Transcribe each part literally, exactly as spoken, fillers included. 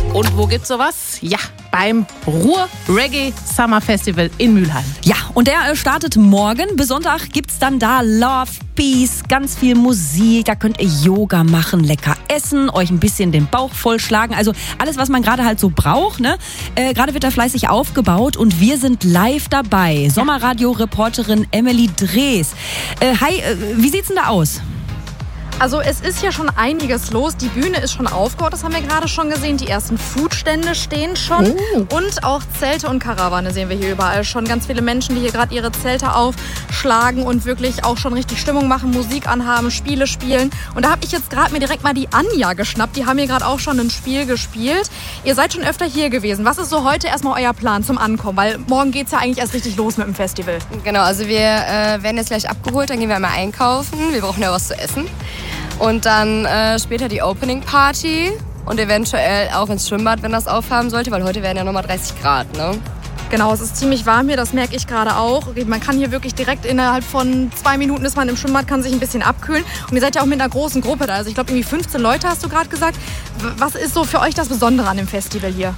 Und wo gibt's sowas? Ja, beim Ruhr Reggae Summer Festival in Mülheim. Ja, und der startet morgen. Bis Sonntag gibt's dann da Love, Peace, ganz viel Musik. Da könnt ihr Yoga machen, lecker essen, euch ein bisschen den Bauch vollschlagen. Also alles, was man gerade halt so braucht. Ne? Äh, gerade wird da fleißig aufgebaut und wir sind live dabei. Sommerradio-Reporterin Emily Drees. Äh, hi, äh, wie sieht's denn da aus? Also es ist hier schon einiges los. Die Bühne ist schon aufgebaut, das haben wir gerade schon gesehen. Die ersten Foodstände stehen schon. Oh. Und auch Zelte und Karawane sehen wir hier überall schon. Ganz viele Menschen, die hier gerade ihre Zelte aufschlagen und wirklich auch schon richtig Stimmung machen, Musik anhaben, Spiele spielen. Und da habe ich jetzt gerade mir direkt mal die Anja geschnappt. Die haben hier gerade auch schon ein Spiel gespielt. Ihr seid schon öfter hier gewesen. Was ist so heute erstmal euer Plan zum Ankommen? Weil morgen geht es ja eigentlich erst richtig los mit dem Festival. Genau, also wir äh, werden jetzt gleich abgeholt, dann gehen wir einmal einkaufen. Wir brauchen ja was zu essen. Und dann äh, später die Opening Party und eventuell auch ins Schwimmbad, wenn das aufhaben sollte, weil heute werden ja nochmal dreißig Grad, ne? Genau, es ist ziemlich warm hier, das merke ich gerade auch. Man kann hier wirklich direkt innerhalb von zwei Minuten ist man im Schwimmbad, kann sich ein bisschen abkühlen. Und ihr seid ja auch mit einer großen Gruppe da, also ich glaube irgendwie fünfzehn Leute hast du gerade gesagt. Was ist so für euch das Besondere an dem Festival hier?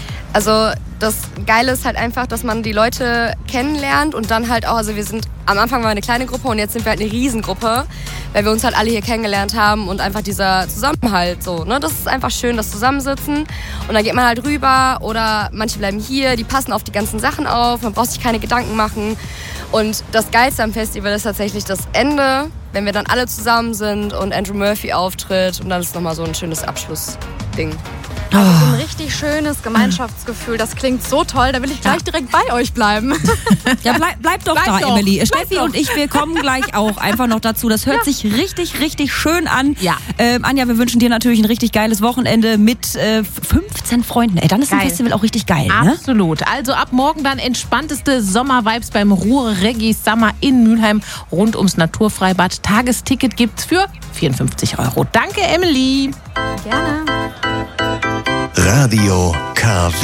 Also das Geile ist halt einfach, dass man die Leute kennenlernt und dann halt auch, also wir sind, am Anfang waren wir eine kleine Gruppe und jetzt sind wir halt eine Riesengruppe, weil wir uns halt alle hier kennengelernt haben und einfach dieser Zusammenhalt so, ne, das ist einfach schön, das Zusammensitzen und dann geht man halt rüber oder manche bleiben hier, die passen auf die ganzen Sachen auf, man braucht sich keine Gedanken machen und das Geilste am Festival ist tatsächlich das Ende, wenn wir dann alle zusammen sind und Andrew Murphy auftritt und dann ist nochmal so ein schönes Abschlussding. Also so ein richtig schönes Gemeinschaftsgefühl, das klingt so toll, da will ich gleich ja. direkt bei euch bleiben. Ja, bleib, bleib doch bleib da, doch. Emily. Bleib Steffi doch. Und ich, wir kommen gleich auch einfach noch dazu. Das hört ja. sich richtig, richtig schön an. Ja. Ähm, Anja, wir wünschen dir natürlich ein richtig geiles Wochenende mit äh, fünfzehn Freunden. Ey, dann ist geil. Ein Festival auch richtig geil. Absolut. Ne? Also ab morgen dann entspannteste Sommervibes beim Ruhr Reggae Summer in Mülheim rund ums Naturfreibad. Tagesticket gibt's für vierundfünfzig Euro. Danke, Emily. Gerne. Radio K W